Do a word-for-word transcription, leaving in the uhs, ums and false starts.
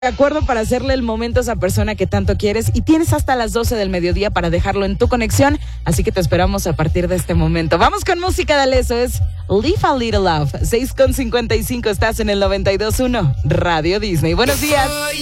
de acuerdo para hacerle el momento a esa persona que tanto quieres y tienes hasta las doce del mediodía para dejarlo en tu conexión, así que te esperamos a partir de este momento. Vamos con música, dale, eso es Live a Little Love, seis con cincuenta y cinco, estás en el noventa y dos punto uno, Radio Disney. Buenos días.